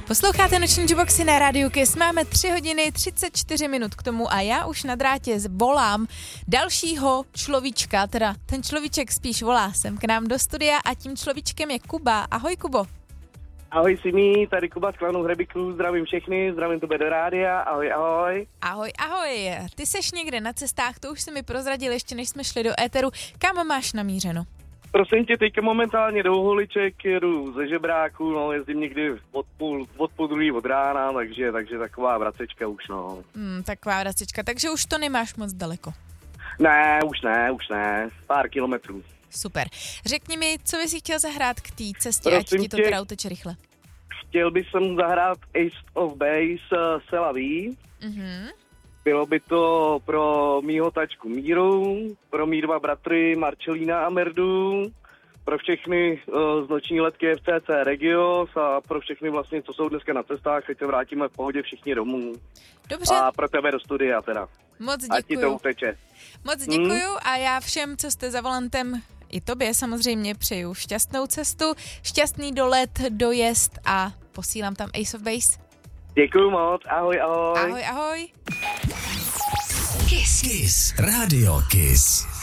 Posloucháte Noční Juboxy na Rádiu Kiss. Máme 3 hodiny 34 minut k tomu a já už na drátě volám dalšího človíčka, teda ten človíček spíš volá sem k nám do studia a tím človíčkem je Kuba. Ahoj, Kubo. Ahoj Simi, tady Kuba z Klanu Hřebíků, zdravím všechny, zdravím tebe do rádia, ahoj, ahoj. Ahoj, ahoj, ty seš někde na cestách, to už si mi prozradil ještě než jsme šli do éteru, kam máš namířeno? Prosím tě, teďka momentálně do Holiček, jedu ze Žebráku, no, jezdím někdy od půl druhý od rána, takže taková vracečka už, no. Taková vracečka, takže už to nemáš moc daleko. Ne, už ne, pár kilometrů. Super. Řekni mi, co bys si chtěl zahrát k té cestě, ať ti to teda uteče rychle. Chtěl bych sem zahrát Ace of Base Sela V. Bylo by to pro mýho tačku Míru, pro mý 2 bratry Marcelína a Merdu, pro všechny z noční letky FCC Regios a pro všechny vlastně, co jsou dneska na cestách, teď se vrátíme v pohodě všichni domů. Dobře. A pro tebe do studia teda. Moc děkuju. Ať ti to uteče. Moc děkuju a já všem, co jste za volantem, i tobě samozřejmě přeju šťastnou cestu, šťastný dolet, dojezd a posílám tam Ace of Base. Děkuju moc, ahoj, ahoj. Ahoj, ahoj. Kiss. Kiss. Radio Kiss.